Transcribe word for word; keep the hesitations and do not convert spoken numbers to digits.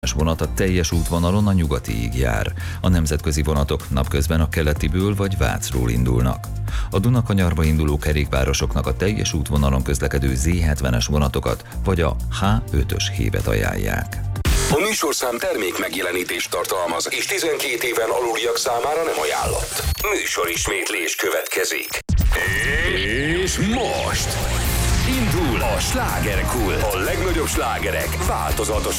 vonat a teljes útvonalon a nyugatiig jár. A nemzetközi vonatok napközben a keletiből vagy Vácról indulnak. A Dunakanyarba induló kerékpárosoknak a teljes útvonalon közlekedő zé hetvenes vonatokat vagy a há ötös hévet ajánlják. A műsorszám termék megjelenítést tartalmaz, és tizenkét éven aluliak számára nem ajánlott. Műsorismétlés következik. És most indul a Slágerkult. A legnagyobb slágerek változatosan